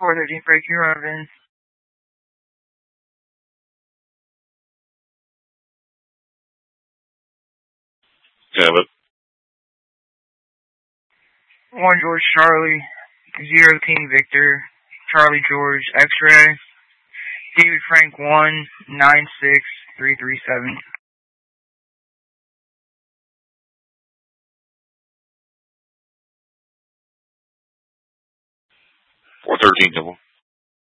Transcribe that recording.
413 break, you're on, Vince. Yeah, but 1 George Charlie, 0 King Victor, Charlie George X-Ray, David Frank 1, 96337. 413 double.